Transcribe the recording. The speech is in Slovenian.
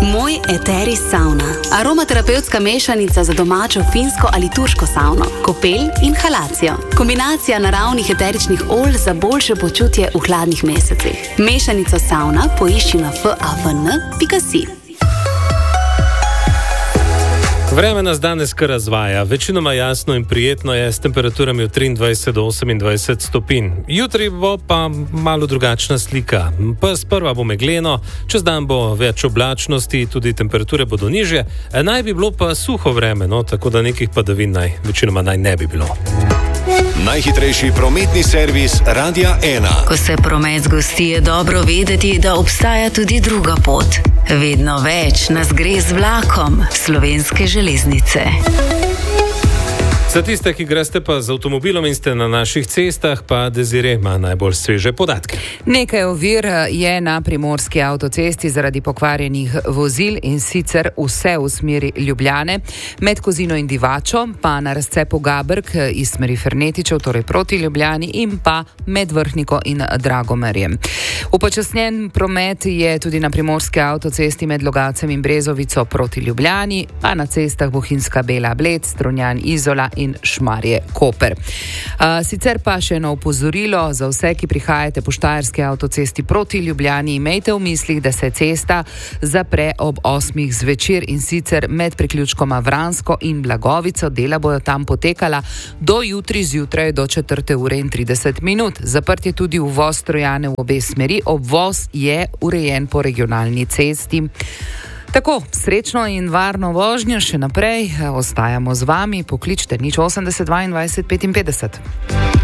Moj Eteris Sauna. Aromaterapevtska mešanica za domačo finsko ali turško savno, kopel in halacijo. Kombinacija naravnih eteričnih olj za boljše počutje v hladnih mesecih. Mešanico sauna poišči na favn.si. Vreme nas danes kar razvaja. Večinoma jasno in prijetno je s temperaturami od 23 do 28 stopinj. Jutri bo pa malo drugačna slika. Sprva bo megleno, čez dan bo več oblačnosti, tudi temperature bodo nižje. Naj bi bilo pa suho vreme, tako da nekih padavin večinoma ne bi bilo. Najhitrejši prometni servis Radia 1. Ko se promet zgosti, je dobro vedeti, da obstaja tudi druga pot. Vedno več nas gre z vlakom. Slovenske železnice. Za tiste, ki greste pa z avtomobilom in ste na naših cestah, pa Desire ima najbolj sveže podatke. Nekaj ovir je na primorski avtocesti zaradi pokvarjenih vozil, in sicer vse v smeri Ljubljane, med Kozino in Divačo, pa na razcepu Gabrk iz smeri Fernetičev, torej proti Ljubljani, in pa med Vrhniko in Dragomerjem. Upočasnjen promet je tudi na primorski avtocesti med Logacem in Brezovico proti Ljubljani, pa na cestah Bohinjska Bela Bled, Strunjan Izola in Šmarje Koper. Sicer pa še eno opozorilo za vse, ki prihajate po štajerski avtocesti proti Ljubljani. Imejte v mislih, da se cesta zapre ob 8 zvečer, in sicer med priključkoma Vransko in Blagovico. Dela bojo tam potekala do jutri zjutraj do 4:30. Zaprt je tudi uvoz Trojane v obe smeri. Obvoz je urejen po regionalni cesti. Tako, srečno in varno vožnjo še naprej. Ostajamo z vami. Pokličite 080 22 55.